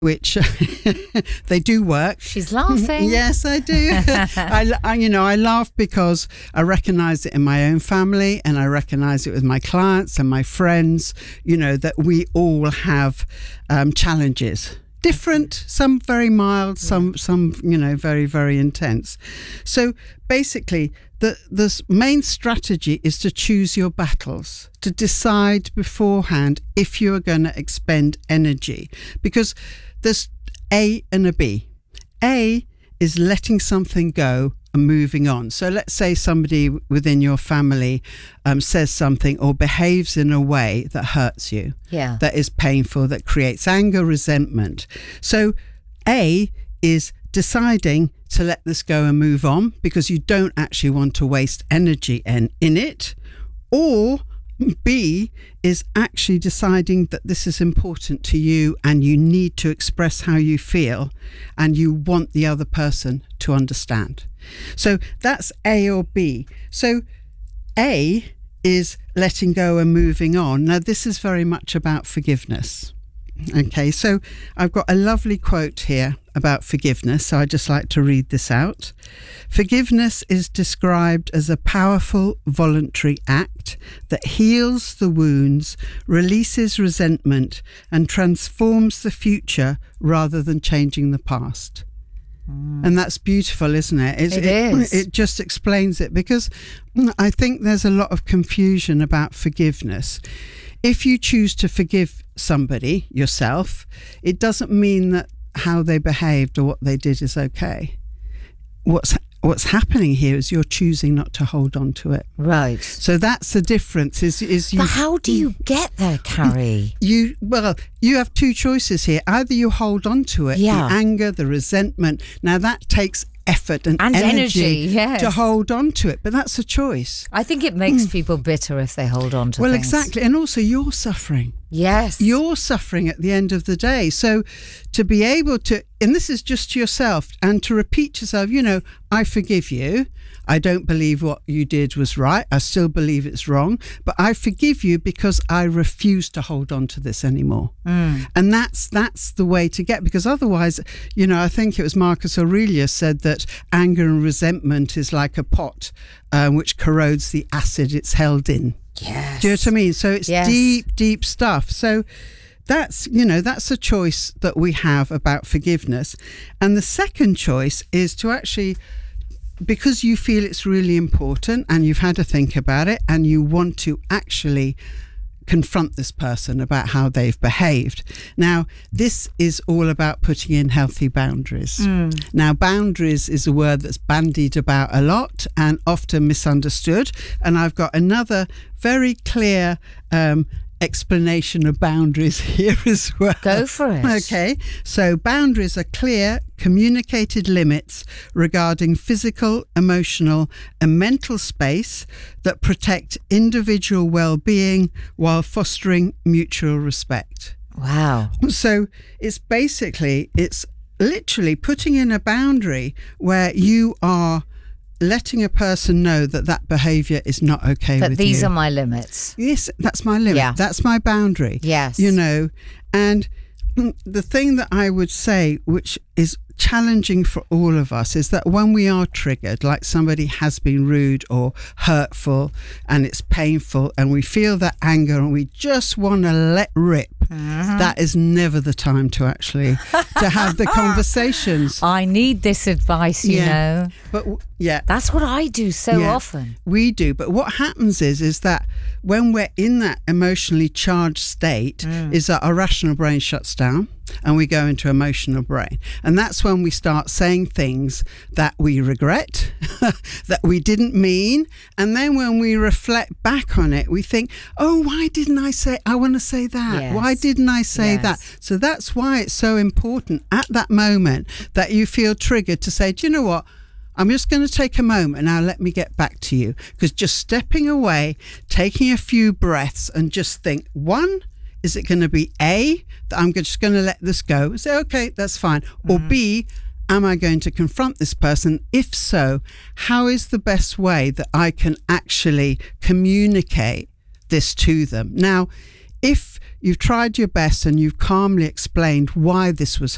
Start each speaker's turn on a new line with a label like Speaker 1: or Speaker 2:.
Speaker 1: which they do work.
Speaker 2: She's laughing.
Speaker 1: Yes, I do. I laugh because I recognize it in my own family, and I recognize it with my clients and my friends, that we all have challenges. Different, some very mild, some very, very intense. So basically, the main strategy is to choose your battles, to decide beforehand if you are going to expend energy, because there's A and a B. A is letting something go and moving on. So let's say somebody within your family says something or behaves in a way that hurts you, that is painful, that creates anger, resentment. So A is deciding to let this go and move on because you don't actually want to waste energy in it. Or B is actually deciding that this is important to you and you need to express how you feel and you want the other person to understand. So that's A or B. So A is letting go and moving on. Now, this is very much about forgiveness. Okay, so I've got a lovely quote here about forgiveness, so I'd just like to read this out. Forgiveness is described as a powerful voluntary act that heals the wounds, releases resentment, and transforms the future rather than changing the past. And that's beautiful, isn't it?
Speaker 2: It is.
Speaker 1: It just explains it, because I think there's a lot of confusion about forgiveness. If you choose to forgive somebody yourself, it doesn't mean that how they behaved or what they did is okay. What's happening here is you're choosing not to hold on to it.
Speaker 2: Right.
Speaker 1: So that's the difference. Is you?
Speaker 2: But how do you get there, Carrie?
Speaker 1: You have two choices here. Either you hold on to it, the anger, the resentment. Now that takes effort and energy to hold on to it, but that's a choice.
Speaker 2: I think it makes people bitter if they hold on to things.
Speaker 1: Well, exactly. And also you're suffering.
Speaker 2: Yes.
Speaker 1: You're suffering at the end of the day. So to be able to, and this is just to yourself, and to repeat to yourself, I forgive you. I don't believe what you did was right. I still believe it's wrong, but I forgive you because I refuse to hold on to this anymore. And that's the way to get, because otherwise, I think it was Marcus Aurelius said that anger and resentment is like a pot which corrodes the acid it's held in.
Speaker 2: Yes.
Speaker 1: Do you know what I mean? So it's deep, deep stuff. So that's a choice that we have about forgiveness. And the second choice is to actually, because you feel it's really important and you've had to think about it and you want to actually confront this person about how they've behaved. Now, this is all about putting in healthy boundaries. Now, boundaries is a word that's bandied about a lot and often misunderstood. And I've got another very clear explanation of boundaries here as well.
Speaker 2: Go for it.
Speaker 1: Okay, so boundaries are clear, communicated limits regarding physical, emotional, and mental space that protect individual well-being while fostering mutual respect.
Speaker 2: Wow.
Speaker 1: So it's literally putting in a boundary where you are letting a person know that behaviour is not okay with you. That
Speaker 2: these are my limits.
Speaker 1: Yes, that's my limit. Yeah. That's my boundary.
Speaker 2: Yes.
Speaker 1: And the thing that I would say, which is challenging for all of us, is that when we are triggered, like somebody has been rude or hurtful and it's painful and we feel that anger and we just want to let rip, that is never the time to actually to have the conversations.
Speaker 2: I need this advice, you know.
Speaker 1: But
Speaker 2: that's what I do so often.
Speaker 1: We do. But what happens is that when we're in that emotionally charged state, is that our rational brain shuts down and we go into emotional brain. And that's when we start saying things that we regret, that we didn't mean. And then when we reflect back on it, we think, oh, why didn't I want to say that?
Speaker 2: Yes.
Speaker 1: Why didn't I say that? So that's why it's so important at that moment that you feel triggered to say, do you know what? I'm just going to take a moment now, let me get back to you. Because just stepping away, taking a few breaths and just think, one, is it going to be A, that I'm just going to let this go? Say, okay, that's fine. Or B, am I going to confront this person? If so, how is the best way that I can actually communicate this to them? Now, if you've tried your best and you've calmly explained why this was